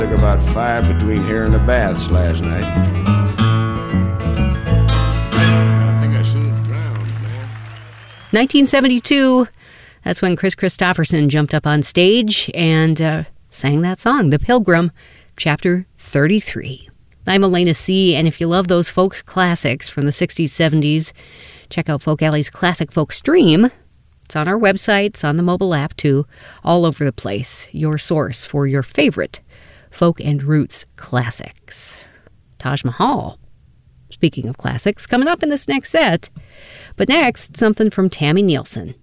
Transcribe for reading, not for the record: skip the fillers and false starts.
Took about 5 between here and the baths last night. I think I should have drowned, man. 1972, that's when Chris Christopherson jumped up on stage and sang that song, The Pilgrim, Chapter 33. I'm Elena C., and if you love those folk classics from the 60s, 70s, check out Folk Alley's Classic Folk Stream. It's on our website, it's on the mobile app too, all over the place, your source for your favorite folk and roots classics. Taj Mahal, speaking of classics, coming up in this next set. But next, something from Tammy Nielsen.